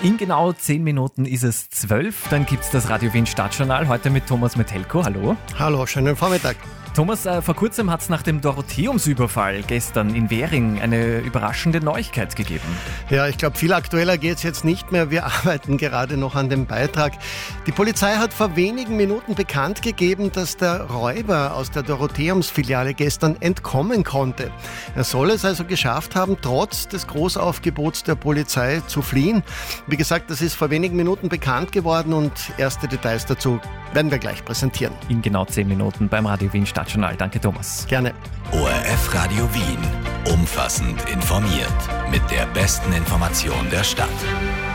In genau 10 Minuten ist es 12. Dann gibt es das Radio Wien Stadtjournal, heute mit Thomas Metelko. Hallo. Hallo, schönen Vormittag. Thomas, vor kurzem hat es nach dem Dorotheumsüberfall gestern in Währing eine überraschende Neuigkeit gegeben. Ja, ich glaube, viel aktueller geht es jetzt nicht mehr. Wir arbeiten gerade noch an dem Beitrag. Die Polizei hat vor wenigen Minuten bekannt gegeben, dass der Räuber aus der Dorotheumsfiliale gestern entkommen konnte. Er soll es also geschafft haben, trotz des Großaufgebots der Polizei zu fliehen. Wie gesagt, das ist vor wenigen Minuten bekannt geworden und erste Details dazu werden wir gleich präsentieren. In genau 10 Minuten beim Radio Wien Stadtjournal. Danke, Thomas. Gerne. ORF Radio Wien. Umfassend informiert. Mit der besten Information der Stadt.